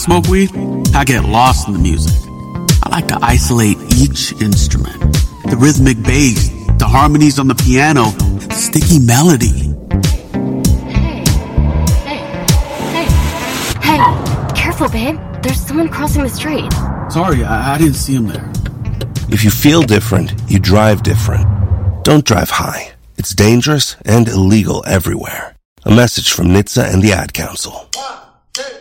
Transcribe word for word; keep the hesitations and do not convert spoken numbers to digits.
Smoke weed, I get lost in the music. I like to isolate each instrument. The rhythmic bass, the harmonies on the piano, the sticky melody. Hey, hey, hey, hey, careful, babe. There's someone crossing the street. Sorry, I, I didn't see him there. If you feel different, you drive different. Don't drive high. It's dangerous and illegal everywhere. A message from N H T S A and the Ad Council. One, two.